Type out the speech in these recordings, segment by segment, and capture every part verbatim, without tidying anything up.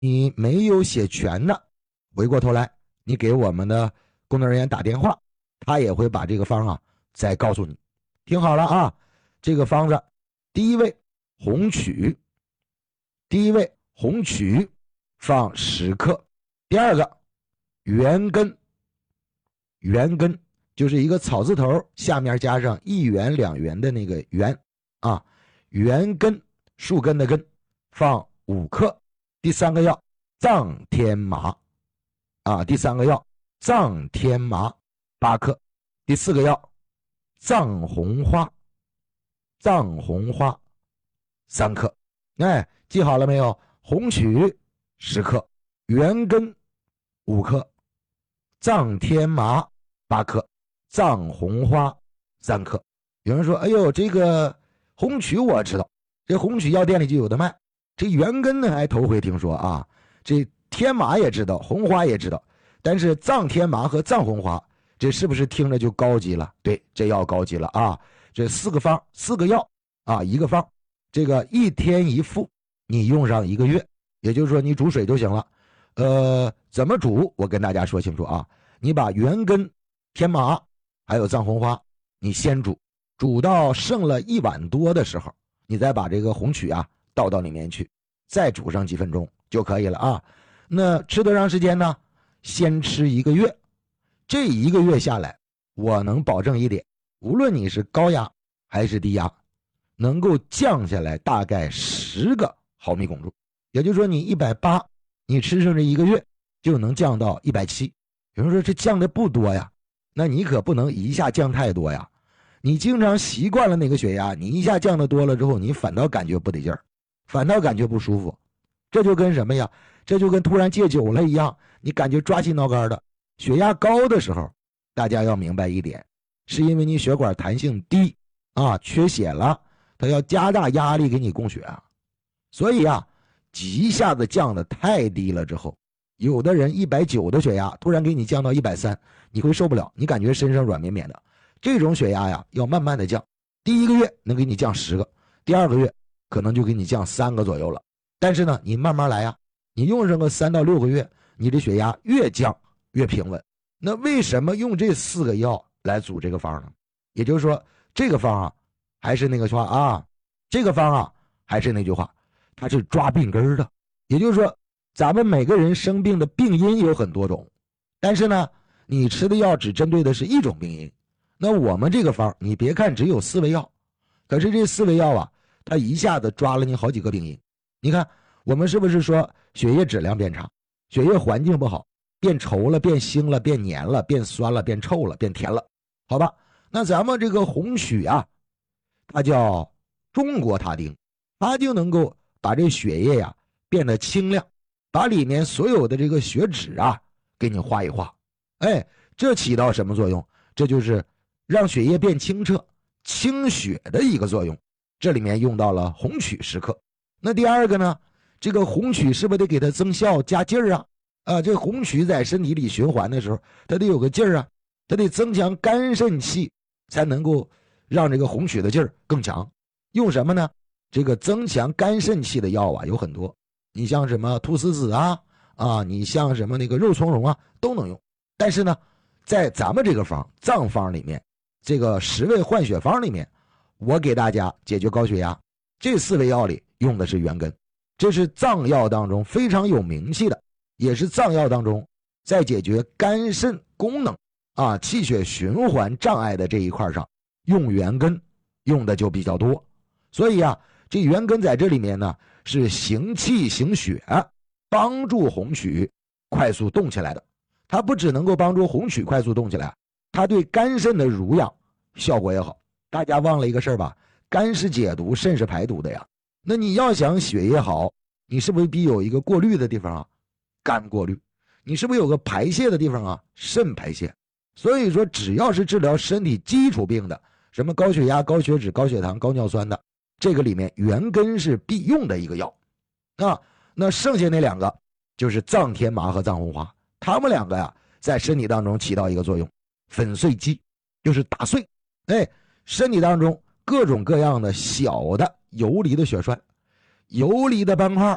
你没有写全呢，回过头来你给我们的工作人员打电话，他也会把这个方啊再告诉你。听好了啊，这个方子，第一位红曲，第一位红曲放十克，第二个元根，元根就是一个草字头下面加上一元两元的那个元啊，元根树根的根放五克，第三个药藏天麻啊，第三个药藏天麻八克，第四个药藏红花，藏红花三克。哎，记好了没有？红曲十克，元根五克，藏天麻八克，藏红花三克。有人说，哎呦，这个红曲我知道，这红曲药店里就有的卖，这元根呢还头回听说啊。这天麻也知道，红花也知道，但是藏天麻和藏红花，这是不是听着就高级了？对，这药高级了啊！这四个方，四个药啊，一个方，这个一天一副，你用上一个月，也就是说你煮水就行了。呃，怎么煮？我跟大家说清楚啊！你把元根、天麻还有藏红花，你先煮，煮到剩了一碗多的时候，你再把这个红曲啊倒到里面去，再煮上几分钟就可以了啊。那吃多长时间呢？先吃一个月，这一个月下来，我能保证一点，无论你是高压还是低压，能够降下来大概十个毫米汞柱。也就是说你一百八，你吃上这一个月就能降到一百七。有人说这降的不多呀，那你可不能一下降太多呀。你经常习惯了那个血压，你一下降的多了之后，你反倒感觉不得劲儿，反倒感觉不舒服。这就跟什么呀？这就跟突然戒酒了一样，你感觉抓心挠肝的。血压高的时候，大家要明白一点，是因为你血管弹性低啊，缺血了，它要加大压力给你供血啊。所以啊，一下子降的太低了之后，有的人一百九的血压突然给你降到一百三，你会受不了，你感觉身上软绵绵的。这种血压呀，要慢慢的降，第一个月能给你降十个，第二个月可能就给你降三个左右了。但是呢，你慢慢来呀，你用上个三到六个月，你的血压越降越平稳。那为什么用这四个药来组这个方呢？也就是说，这个方啊，还是那个话啊，这个方啊，还是那句话，它是抓病根的。也就是说，咱们每个人生病的病因有很多种，但是呢，你吃的药只针对的是一种病因。那我们这个方，你别看只有四味药，可是这四味药啊，它一下子抓了你好几个病因。你看，我们是不是说血液质量变差，血液环境不好，变稠了，变腥了，变黏了，变酸了，变臭了，变甜了？好吧，那咱们这个红曲啊，它叫中国他丁，它就能够把这血液呀、啊、变得清亮，把里面所有的这个血脂啊给你化一化。哎，这起到什么作用？这就是让血液变清澈、清血的一个作用。这里面用到了红曲十克。那第二个呢，这个红曲是不是得给它增效加劲儿啊？啊，这红曲在身体里循环的时候，它得有个劲儿啊，它得增强肝肾气，才能够让这个红曲的劲儿更强。用什么呢？这个增强肝肾气的药啊有很多，你像什么菟丝子啊，啊，你像什么那个肉苁蓉啊，都能用。但是呢，在咱们这个方藏方里面，这个十味换血方里面，我给大家解决高血压，这四味药里用的是元根，这是藏药当中非常有名气的，也是藏药当中在解决肝肾功能啊、气血循环障碍的这一块上，用元根用的就比较多。所以啊，这元根在这里面呢是行气行血，帮助红曲快速动起来的。它不只能够帮助红曲快速动起来，它对肝肾的濡养效果也好。大家忘了一个事儿吧，肝是解毒，肾是排毒的呀。那你要想血液好，你是不是必有一个过滤的地方啊？肝过滤。你是不是有个排泄的地方啊？肾排泄。所以说，只要是治疗身体基础病的，什么高血压、高血脂、高血糖、高尿酸的，这个里面元根是必用的一个药啊。那剩下那两个就是藏天麻和藏红花，他们两个呀，在身体当中起到一个作用，粉碎机，就是打碎，哎，身体当中各种各样的小的游离的血栓、游离的斑块，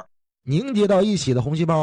凝结到一起的红细胞